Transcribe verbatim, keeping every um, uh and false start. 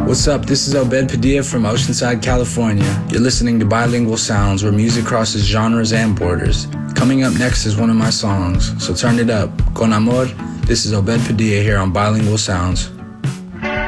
What's up? This is Obed Padilla from Oceanside, California. You're listening to Bilingual Sounds, where music crosses genres and borders. Coming up next is one of my songs, so turn it up. Con Amor, this is Obed Padilla here on Bilingual Sounds.